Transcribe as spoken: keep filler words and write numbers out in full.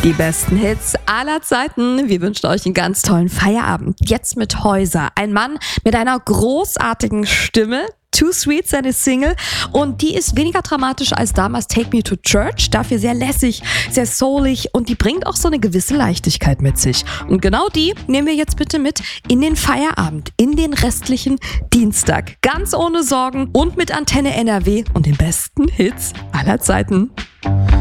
Die besten Hits aller Zeiten. Wir wünschen euch einen ganz tollen Feierabend. Jetzt mit Häuser. Ein Mann mit einer großartigen Stimme. Too Sweet, seine Single. Und die ist weniger dramatisch als damals Take Me to Church. Dafür sehr lässig, sehr soulig. Und die bringt auch so eine gewisse Leichtigkeit mit sich. Und genau die nehmen wir jetzt bitte mit in den Feierabend. In den restlichen Dienstag. Ganz ohne Sorgen und mit Antenne N R W und den besten Hits aller Zeiten.